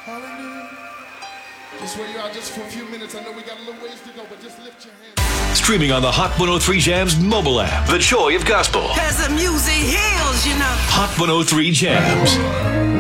Hallelujah. Just where you are, just for a few minutes. I know we got a little ways to go, but just lift your hands. Streaming on the Hot 103 Jams mobile app. The Joy of Gospel. Cause the music heals, you know. Hot 103 Jams.